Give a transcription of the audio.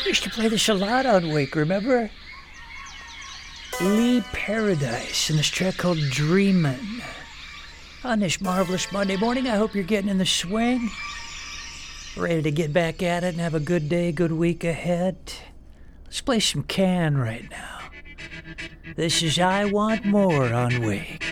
used to play this a lot on Wake, remember? Lee Paradise and this track called Dreamin'. On this marvelous Monday morning, I hope you're getting in the swing. Ready to get back at it and have a good day, good week ahead. Let's play some Can right now. This is I Want More on Wake.